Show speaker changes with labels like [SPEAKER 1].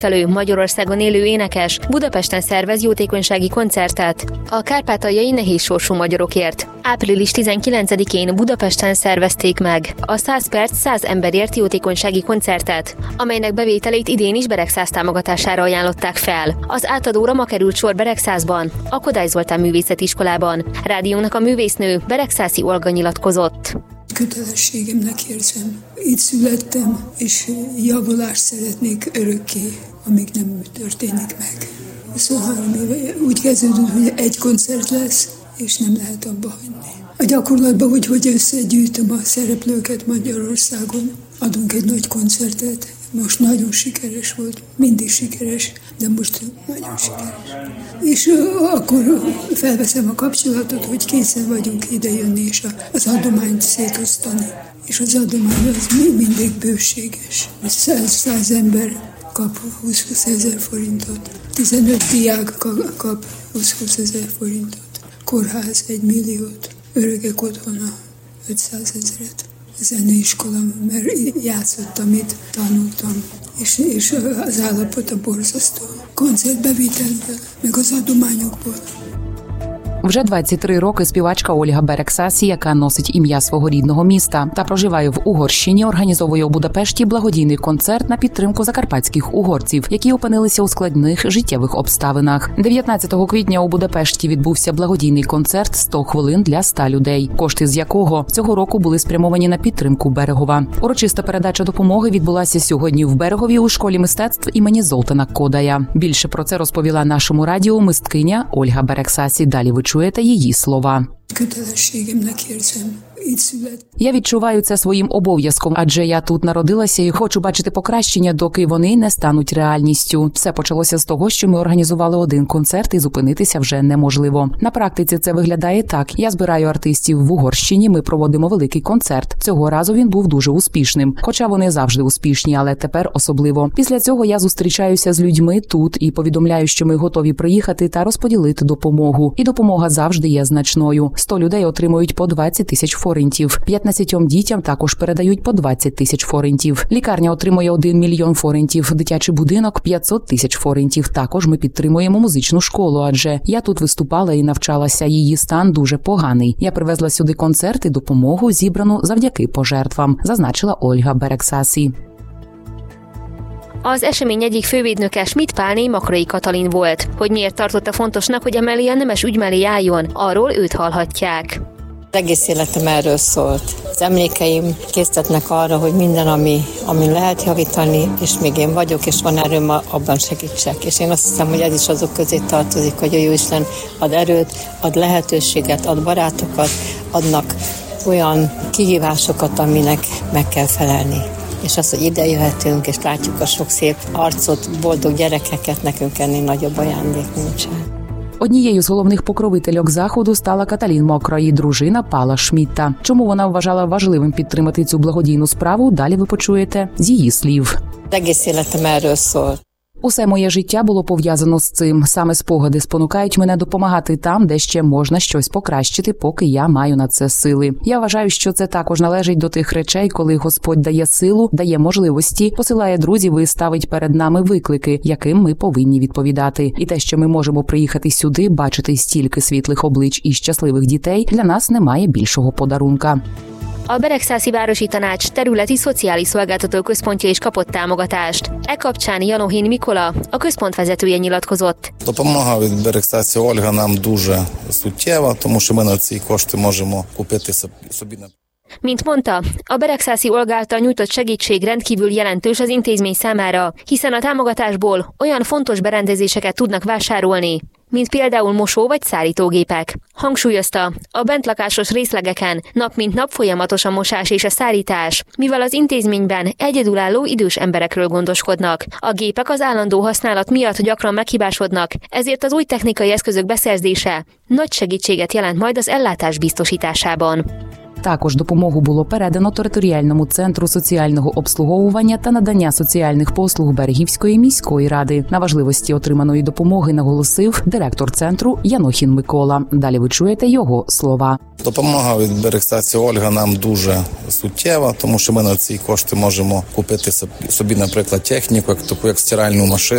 [SPEAKER 1] Magyarországon élő énekes Budapesten szervez jótékonysági koncertet a kárpátaljai nehézsorsú magyarokért. Április 19-én Budapesten szervezték meg a 100 perc 100 emberért jótékonysági koncertet, amelynek bevételét idén is Beregszász támogatására ajánlották fel. Az átadóra ma került sor Beregszászban, a Kodály Zoltán Művészetiskolában. Rádiónak a művésznő, Beregszászi Olga nyilatkozott.
[SPEAKER 2] Kötelességemnek érzem. Itt születtem, és javulást szeretnék örökké, amíg nem történik meg. 23 éve úgy kezdődött, hogy egy koncert lesz, és nem lehet abba hagyni. A gyakorlatban úgy, hogy összegyűjtöm a szereplőket Magyarországon, adunk egy nagy koncertet. Most nagyon sikeres volt, mindig sikeres, de most nagyon sikeres. És akkor felveszem a kapcsolatot, hogy készen vagyunk idejönni és az adományt szétosztani. És az adomány az mindig bőséges. 100 ember kap 20 ezer forintot, 15 diák kap 20 ezer forintot, kórház 1 milliót, öregek otthona 500 ezeret. Zeneiskola, mert játszottam itt, tanultam, és az állapota borzasztó. Koncertbevitelből, meg az adományokból.
[SPEAKER 3] Вже 23 роки співачка Ольга Берегсасі, яка носить ім'я свого рідного міста та проживає в Угорщині, організовує у Будапешті благодійний концерт на підтримку закарпатських угорців, які опинилися у складних життєвих обставинах. 19 квітня у Будапешті відбувся благодійний концерт «100 хвилин для 100 людей», кошти з якого цього року були спрямовані на підтримку Берегова. Урочиста передача допомоги відбулася сьогодні в Берегові у школі мистецтв імені Золтана Кодая. Більше про це розповіла нашому радіо мисткиня Ольга Берегсасі. Далі ви чуєте її слова. Я відчуваю це своїм обов'язком, адже я тут народилася і хочу бачити покращення, доки вони не стануть реальністю. Все почалося з того, що ми організували один концерт і зупинитися вже неможливо. На практиці це виглядає так. Я збираю артистів в Угорщині, ми проводимо великий концерт. Цього разу він був дуже успішним. Хоча вони завжди успішні, але тепер особливо. Після цього я зустрічаюся з людьми тут і повідомляю, що ми готові приїхати та розподілити допомогу. І допомога завжди є значною. 100 людей отримують по 20 тисяч форинтів. 15 дітям також передають по 20 тисяч форинтів. Лікарня отримує 1 мільйон форинтів, дитячий будинок – 500 тисяч форинтів. Також ми підтримуємо музичну школу, адже я тут виступала і навчалася, її стан дуже поганий. Я привезла сюди концерт і допомогу, zíbraну завдяки пожертвам, зазначила Ольга Берегсасі.
[SPEAKER 1] Az esemény egyik fővédnöke Schmidt Pálné Makrai Katalin volt. Hogy miért tartotta fontosnak, hogy emellé a nemes ügy mellé álljon, arról őt hallhatják.
[SPEAKER 4] Egész életem erről szólt. Az emlékeim késztetnek arra, hogy minden, ami lehet javítani, és még én vagyok, és van erőm, abban segítsek. És én azt hiszem, hogy ez is azok közé tartozik, hogy a Jóisten ad erőt, ad lehetőséget, ad barátokat, adnak olyan kihívásokat, aminek meg kell felelni. És az, hogy ide jöhetünk, és látjuk a sok szép arcot, boldog gyerekeket, nekünk ennél nagyobb ajándék nincsen.
[SPEAKER 3] Однією з головних покровительок заходу стала Каталін Макраї, дружина Пала Шмітта. Чому вона вважала важливим підтримати цю благодійну справу, далі ви почуєте з її слів.
[SPEAKER 4] Egész életem erről szól.
[SPEAKER 3] Усе моє життя було пов'язано з цим. Саме спогади спонукають мене допомагати там, де ще можна щось покращити, поки я маю на це сили. Я вважаю, що це також належить до тих речей, коли Господь дає силу, дає можливості, посилає друзів і ставить перед нами виклики, яким ми повинні відповідати. І те, що ми можемо приїхати сюди, бачити стільки світлих облич і щасливих дітей, для нас немає більшого подарунка.
[SPEAKER 1] A Beregszászi Városi Tanács területi szociális szolgáltató központja is kapott támogatást. E kapcsán Janohin Mikola, a központ vezetője nyilatkozott.
[SPEAKER 5] Допомога від Берегсасі Ольга нам дуже суттєва, тому що ми на ці кошти можемо купити собі.
[SPEAKER 1] Mint mondta, a Beregszászi Olga által nyújtott segítség rendkívül jelentős az intézmény számára, hiszen a támogatásból olyan fontos berendezéseket tudnak vásárolni, mint például mosó- vagy szárítógépek. Hangsúlyozta, a bentlakásos részlegeken nap mint nap folyamatos a mosás és a szárítás, mivel az intézményben egyedülálló idős emberekről gondoskodnak. A gépek az állandó használat miatt gyakran meghibásodnak, ezért az új technikai eszközök beszerzése nagy segítséget jelent majd az ellátás biztosításában.
[SPEAKER 3] Також допомогу було передано територіальному центру соціального обслуговування та надання соціальних послуг Берегівської міської ради. На важливості отриманої допомоги наголосив директор центру Янохін Микола. Далі ви чуєте його слова.
[SPEAKER 5] Допомога від Берегстації Ольга нам дуже суттєва, тому що ми на ці кошти можемо купити собі, наприклад, техніку, таку як стиральну машину.